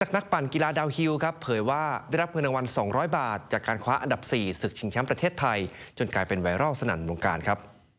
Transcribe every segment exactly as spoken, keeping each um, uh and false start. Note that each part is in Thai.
จากนักปั่นกีฬาดาวฮิลครับเผยว่าได้รับเงินรางวัล สองร้อย บาท จากการคว้าอันดับ สี่ ศึกชิงแชมป์ประเทศไทยจนกลายเป็นไวรัลสนั่นวงการครับ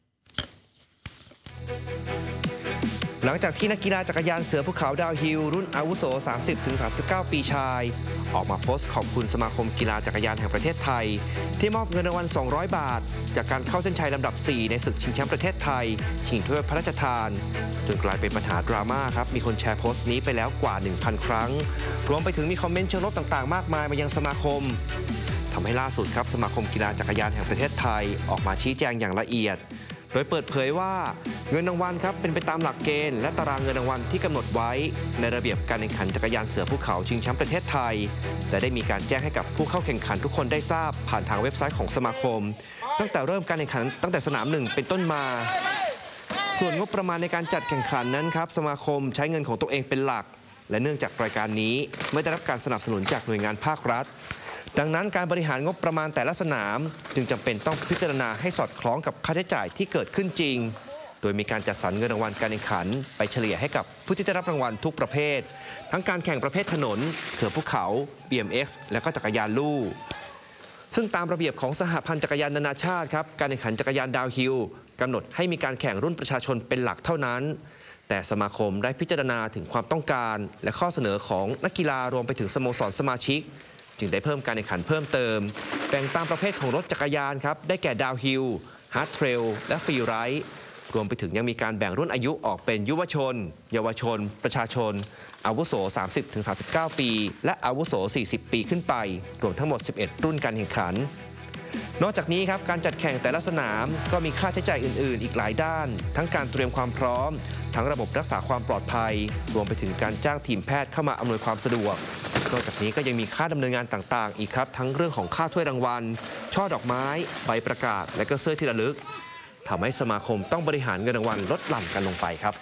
หลังจากที่นักกีฬาจักรยานเสือภูเขาดาวฮิลรุ่นอาวุโส สามสิบถึงสามสิบเก้า ปีชายออกมาโพสต์ขอบคุณสมาคมกีฬาจักรยานแห่งประเทศไทยที่มอบเงินรางวัล สองร้อย บาทจากการเข้าเส้นชัยลำดับ สี่ ในศึกชิงแชมป์ประเทศไทยชิงถ้วยพระราชทานจนกลายเป็นปัญหาดราม่าครับมีคนแชร์โพสต์นี้ไปแล้วกว่า หนึ่งพัน ครั้งรวมไปถึงมีคอมเมนต์เชิงลบต่างๆมากมายมายังสมาคมทำให้ล่าสุดครับสมาคมกีฬาจักรยานแห่งประเทศไทยออกมาชี้แจงอย่างละเอียดโดยเปิดเผยว่าเงินรางวัลครับเป็นไปตามหลักเกณฑ์และตารางเงินรางวัลที่กำหนดไว้ในระเบียบการแข่งขันจักรยานเสือภูเขาชิงแชมป์ประเทศไทยและได้มีการแจ้งให้กับผู้เข้าแข่งขันทุกคนได้ทราบผ่านทางเว็บไซต์ของสมาคมตั้งแต่เริ่มการแข่งขันตั้งแต่สนามหนึ่งเป็นต้นมาส่วนงบประมาณในการจัดแข่งขันนั้นครับสมาคมใช้เงินของตัวเองเป็นหลักและเนื่องจากรายการนี้ไม่ได้รับการสนับสนุนจากหน่วยงานภาครัฐดังนั้นการบริหารงบประมาณแต่ละสนามจึงจำเป็นต้องพิจารณาให้สอดคล้องกับค่าใช้จ่ายที่เกิดขึ้นจริงโดยมีการจัดสรรเงินรางวัลการแข่งขันไปเฉลี่ยให้กับผู้ที่ได้รับรางวัลทุกประเภททั้งการแข่งประเภทถนนเสือภูเขา บี เอ็ม เอ็กซ์ และก็จักรยานลู่ซึ่งตามระเบียบของสหพันธ์จักรยานนานาชาติครับการแข่งขันจักรยานดาวฮิลกำหนดให้มีการแข่งรุ่นประชาชนเป็นหลักเท่านั้นแต่สมาคมได้พิจารณาถึงความต้องการและข้อเสนอของนักกีฬารวมไปถึงสโมสรสมาชิกจึงได้เพิ่มการแข่งขันเพิ่มเติมแบ่งตามประเภทของรถจักรยานครับได้แก่ดาวฮิลฮาร์ดเทรลและฟรีไรด์รวมไปถึงยังมีการแบ่งรุ่นอายุออกเป็นยุวชนเยาวชนประชาชนอาวุโส สามสิบถึงสามสิบเก้า ปีและอาวุโส สี่สิบ ปีขึ้นไปรวมทั้งหมด สิบเอ็ด รุ่นการแข่งขันนอกจากนี้ครับการจัดแข่งแต่ละสนามก็มีค่าใช้จ่ายอื่นๆอีกหลายด้านทั้งการเตรียมความพร้อมทั้งระบบรักษาความปลอดภัยรวมไปถึงการจ้างทีมแพทย์เข้ามาอำนวยความสะดวกนอกจากนี้ก็ยังมีค่าดำเนินงานต่างๆอีกครับทั้งเรื่องของค่าถ้วยรางวัลช่อดอกไม้ใบประกาศและก็เสื้อที่ระลึกทำให้สมาคมต้องบริหารเงินรางวัลลดหลั่นกันลงไปครับ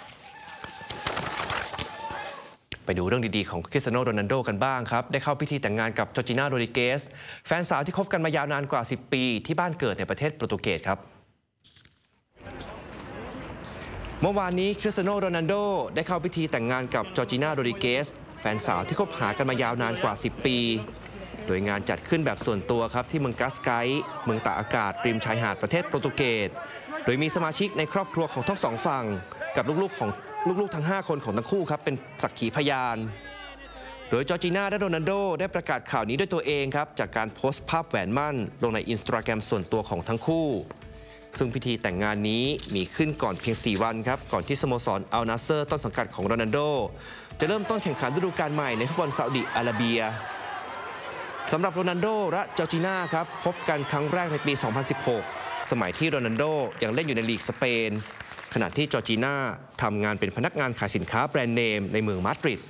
ไปดูเรื่องดีๆของคริสเตียโนโรนัลโดกันบ้างครับได้เข้าพิธีแต่งงานกับจอร์จิน่าโรดริเกสแฟนสาวที่คบกันมายาวนานกว่าสิบปีที่บ้านเกิดในประเทศโปรตุเกสครับเมื่อวานนี้คริสเตียโนโรนัลโดได้เข้าพิธีแต่งงานกับจอร์จิน่าโรดริเกสแฟนสาวที่คบหากันมายาวนานกว่าสิบปีโดยงานจัดขึ้นแบบส่วนตัวครับที่เมืองกัสไกส์เมืองตากอากาศริมชายหาดประเทศโปรตุเกสโดยมีสมาชิกในครอบครัวของทั้งสองฝั่งกับลูกๆของลูกๆทั้งห้าคนของทั้งคู่ครับเป็นสักขีพยานโดยจอร์จิน่าและโรนัลโดได้ประกาศข่าวนี้ด้วยตัวเองครับจากการโพสต์ภาพแหวนมั่นลงในอินสตาแกรมส่วนตัวของทั้งคู่ซึ่งพิธีแต่งงานนี้มีขึ้นก่อนเพียงสี่วันครับก่อนที่สโมสรอัลนาสเซอร์ต้นสังกัดของโรนัลโดจะเริ่มต้นแข่งขันฤดูกาลใหม่ในฟุตบอลซาอุดิอาระเบียสำหรับโรนัลโดและจอร์จิน่าครับพบกันครั้งแรกในปี สองพันสิบหก สมัยที่โรนัลโดยังเล่นอยู่ในลีกสเปนขณะที่จอร์จิน่าทำงานเป็นพนักงานขายสินค้าแบรนด์เนมในเมืองมาดริด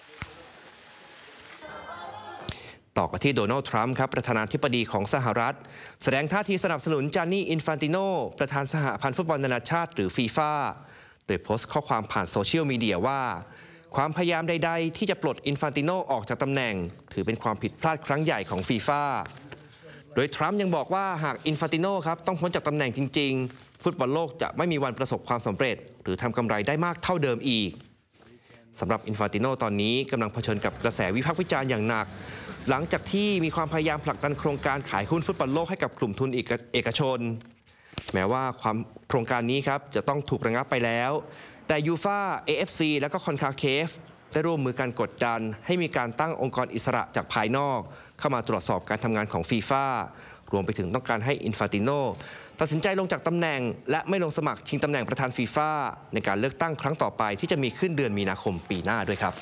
ต่อกันที่โดนัลด์ทรัมป์ครับประธานาธิบดีของสหรัฐแสดงท่าทีสนับสนุนจานนี่อินฟันติโนประธานสหพันธ์ฟุตบอลนานาชาติหรือฟีฟ่าโดยโพสต์ข้อความผ่านโซเชียลมีเดียว่าความพยายามใดๆที่จะปลดอินฟันติโนออกจากตำแหน่งถือเป็นความผิดพลาดครั้งใหญ่ของฟีฟ่าโดยทรัมป์ยังบอกว่าหากอินฟันติโนครับต้องพ้นจากตำแหน่งจริงๆฟุตบอลโลกจะไม่มีวันประสบความสำเร็จหรือทำกำไรได้มากเท่าเดิมอีกสำหรับอินฟันติโนตอนนี้กำลังเผชิญกับกระแสวิพากษ์วิจารณ์อย่างหนักหลังจากที่มีความพยายามผลักดันโครงการขายหุ้นฟุตบอลโลกให้กับกลุ่มทุนเอกชนแม้ว่าความโครงการนี้ครับจะต้องถูกระงับไปแล้วแต่ยูฟ่า เอ เอฟ ซี และก็คอนคาเคฟได้ร่วมมือกันกดดันให้มีการตั้งองค์กรอิสระจากภายนอกเข้ามาตรวจสอบการทำงานของฟีฟ่ารวมไปถึงต้องการให้อินฟันติโนตัดสินใจลงจากตำแหน่งและไม่ลงสมัครชิงตำแหน่งประธานฟีฟ่าในการเลือกตั้งครั้งต่อไปที่จะมีขึ้นเดือนมีนาคมปีหน้าด้วยครับ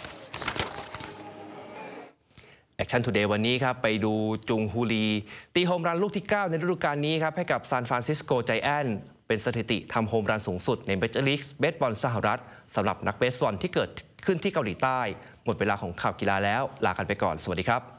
แอคชั่นทูเดย์วันนี้ครับไปดูจุงฮูลีตีโฮมรันลูกที่เก้าในฤดูกาลนี้ครับให้กับซานฟรานซิสโกไจแอนท์เป็นสถิติทำโฮมรันสูงสุดในเมเจอร์ลีกเบสบอลสหรัฐสำหรับนักเบสบอลที่เกิดขึ้นที่เกาหลีใต้หมดเวลาของข่าวกีฬาแล้วลากันไปก่อนสวัสดีครับ